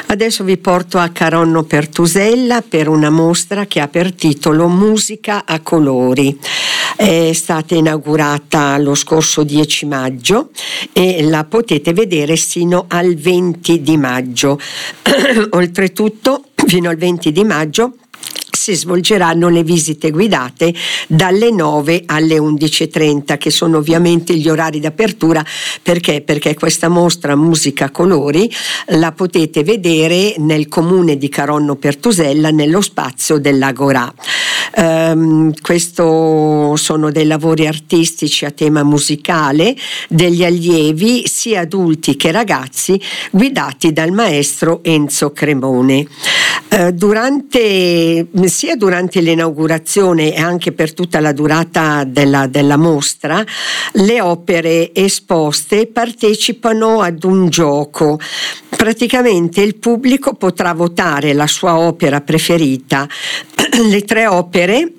Adesso vi porto a Caronno Pertusella per una mostra che ha per titolo Musica a colori. È stata inaugurata lo scorso 10 maggio e la potete vedere sino al 20 di maggio. Oltretutto, fino al 20 di maggio si svolgeranno le visite guidate dalle 9 alle 11:30, che sono ovviamente gli orari d'apertura. Perché questa mostra Musica a colori la potete vedere nel comune di Caronno Pertusella, nello spazio dell'Agorà. Questo sono dei lavori artistici a tema musicale degli allievi sia adulti che ragazzi, guidati dal maestro Enzo Cremone. Sia durante l'inaugurazione e anche per tutta la durata della mostra, le opere esposte partecipano ad un gioco. Praticamente il pubblico potrà votare la sua opera preferita. Le tre opere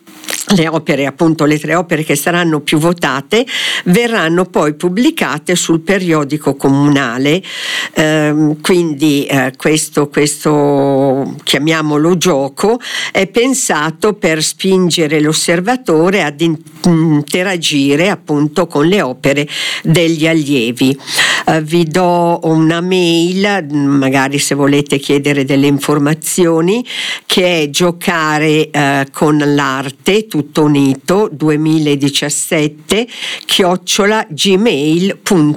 che saranno più votate verranno poi pubblicate sul periodico comunale. Quindi questo chiamiamolo gioco è pensato per spingere l'osservatore ad interagire appunto con le opere degli allievi. Vi do una mail, magari se volete chiedere delle informazioni, che è giocare con l'arte tutto unito 2017 @gmail.com.